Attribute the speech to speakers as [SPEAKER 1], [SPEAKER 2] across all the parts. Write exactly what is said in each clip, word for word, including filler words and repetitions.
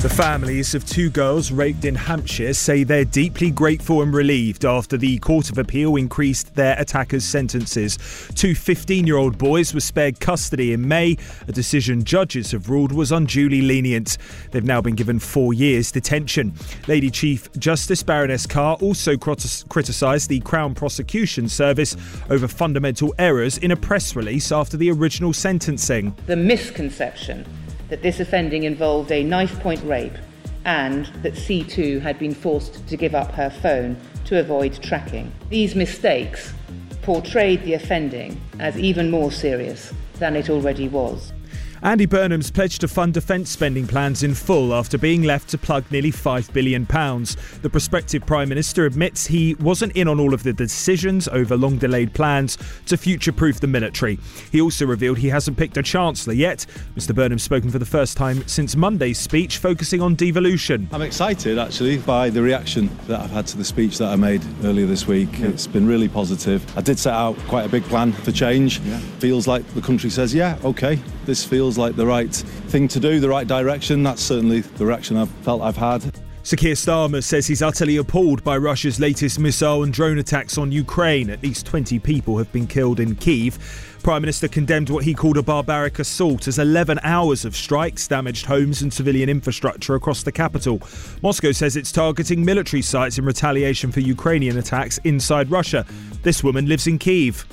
[SPEAKER 1] The families of two girls raped in Hampshire say they're deeply grateful and relieved after the Court of Appeal increased their attackers' sentences. Two fifteen-year-old boys were spared custody in May, a decision judges have ruled was unduly lenient. They've now been given four years detention. Lady Chief Justice Baroness Carr also criticised the Crown Prosecution Service over fundamental errors in a press release after the original sentencing.
[SPEAKER 2] The misconception that this offending involved a knife-point rape and that C two had been forced to give up her phone to avoid tracking. These mistakes portrayed the offending as even more serious than it already was.
[SPEAKER 1] Andy Burnham's pledged to fund defence spending plans in full after being left to plug nearly five billion pounds. The prospective Prime Minister admits he wasn't in on all of the decisions over long-delayed plans to future-proof the military. He also revealed he hasn't picked a Chancellor yet. Mister Burnham's spoken for the first time since Monday's speech, focusing on devolution.
[SPEAKER 3] I'm excited, actually, by the reaction that I've had to the speech that I made earlier this week. Yeah. It's been really positive. I did set out quite a big plan for change. Yeah. Feels like the country says, yeah, OK, this feels like the right thing to do, the right direction. That's certainly the reaction I've felt I've had.
[SPEAKER 1] Sir Keir Starmer says he's utterly appalled by Russia's latest missile and drone attacks on Ukraine. At least twenty people have been killed in Kyiv. Prime Minister condemned what he called a barbaric assault as eleven hours of strikes damaged homes and civilian infrastructure across the capital. Moscow says it's targeting military sites in retaliation for Ukrainian attacks inside Russia. This woman lives in Kyiv.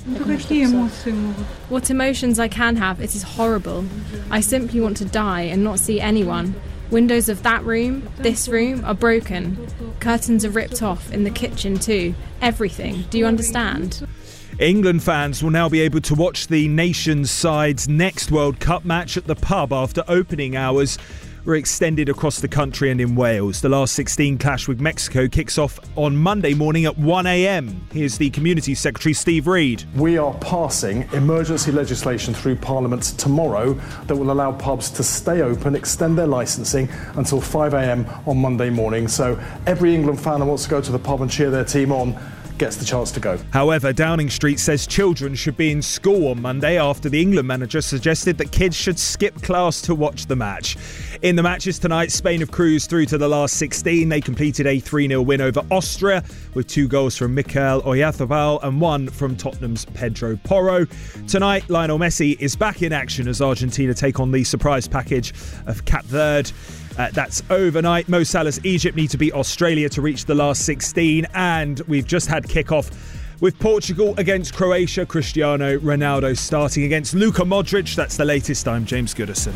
[SPEAKER 4] What emotions I can have, it is horrible. I simply want to die and not see anyone. Windows of that room, this room, are broken. Curtains are ripped off, in the kitchen too. Everything. Do you understand?
[SPEAKER 1] England fans will now be able to watch the nation's side's next World Cup match at the pub after opening hours were extended across the country and in Wales. The last sixteen clash with Mexico kicks off on Monday morning at one a.m. Here's the Community Secretary Steve Reid.
[SPEAKER 5] We are passing emergency legislation through Parliament tomorrow that will allow pubs to stay open, extend their licensing until five a.m. on Monday morning. So every England fan that wants to go to the pub and cheer their team on gets the chance to go.
[SPEAKER 1] However, Downing Street says children should be in school on Monday after the England manager suggested that kids should skip class to watch the match. In the matches tonight, Spain have cruised through to the last sixteen. They completed a three nil win over Austria with two goals from Mikel Oyarzabal and one from Tottenham's Pedro Porro. Tonight, Lionel Messi is back in action as Argentina take on the surprise package of Cape Verde. Uh, that's overnight. Mo Salah's Egypt need to beat Australia to reach the last sixteen. And we've just had kickoff with Portugal against Croatia. Cristiano Ronaldo starting against Luka Modric. That's the latest. I'm James Goodison.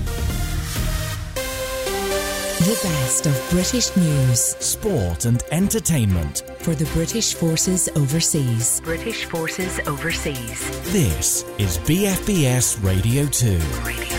[SPEAKER 6] The best of British news,
[SPEAKER 7] sport and entertainment
[SPEAKER 6] for the British Forces Overseas.
[SPEAKER 8] British Forces Overseas.
[SPEAKER 7] This is B F B S Radio two.
[SPEAKER 8] Radio